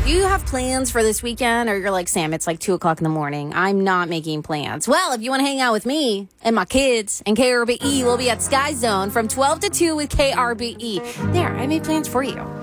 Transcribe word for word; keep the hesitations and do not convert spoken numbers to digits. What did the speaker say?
Do you have plans for this weekend? Or you're like, Sam, it's like two o'clock in the morning. I'm not making plans. Well, if you want to hang out with me and my kids and K R B E, we'll be at Sky Zone from twelve to two with K R B E. There, I made plans for you.